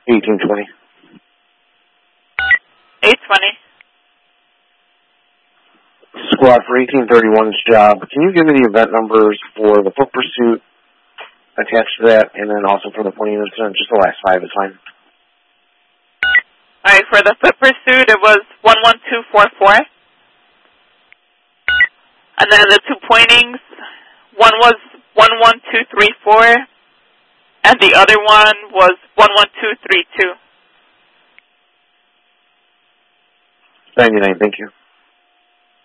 1820. 820. Squad for 1831's job. Can you give me the event numbers for the foot pursuit attached to that, and then also for the pointing incident? Just the last 5 is fine. All right, for the foot pursuit, it was 11244. And then the 2 pointings, one was 11234, and the other one was 11232. 99, thank you.